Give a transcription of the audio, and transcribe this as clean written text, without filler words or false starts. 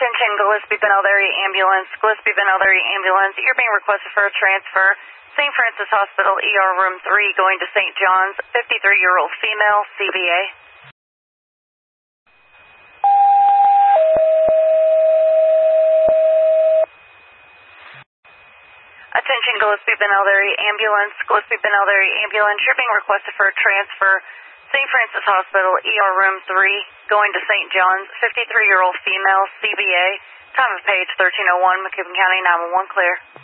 Attention, Gillespie Benel area ambulance. Gillespie Benel area ambulance. You're being requested for a transfer. St. Francis Hospital, ER room 3, going to St. John's. 53-year-old female, CVA. Attention, Gillespie Benel area ambulance. Gillespie Benel area ambulance. You're being requested for a transfer. St. Francis Hospital, ER room 3, going to St. John's. 53-year-old female, CVA. Time of page 1301, McCoupin County 911 clear.